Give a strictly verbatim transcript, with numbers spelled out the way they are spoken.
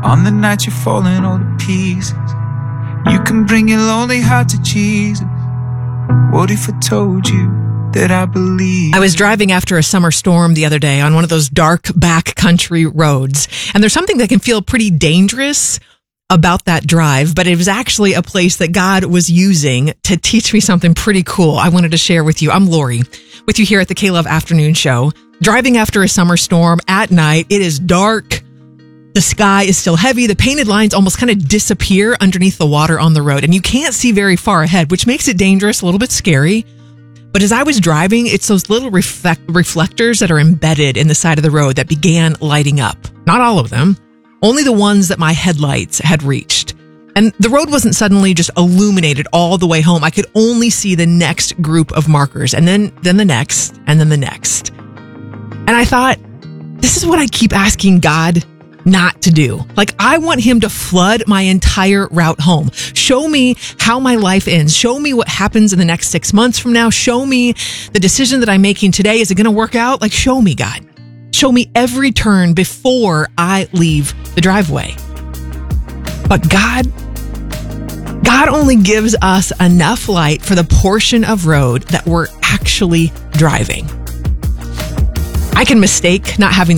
On the night you're falling all to pieces, you can bring your lonely heart to Jesus. What if I told you that I believe? I was driving after a summer storm the other day on one of those dark backcountry roads, and there's something that can feel pretty dangerous about that drive, but it was actually a place that God was using to teach me something pretty cool I wanted to share with you. I'm Lori, with you here at the K-Love Afternoon Show. Driving after a summer storm at night, it is dark. The sky is still heavy. The painted lines almost kind of disappear underneath the water on the road, and you can't see very far ahead, which makes it dangerous, a little bit scary. But as I was driving, it's those little reflect- reflectors that are embedded in the side of the road that began lighting up. Not all of them, only the ones that my headlights had reached. And the road wasn't suddenly just illuminated all the way home. I could only see the next group of markers, and then, then the next, and then the next. And I thought, this is what I keep asking God not to do. Like, I want him to flood my entire route home. Show me how my life ends. Show me what happens in the next six months from now. Show me the decision that I'm making today. Is it going to work out? Like, show me, God. Show me every turn before I leave the driveway. But God, God only gives us enough light for the portion of road that we're actually driving. I can mistake not having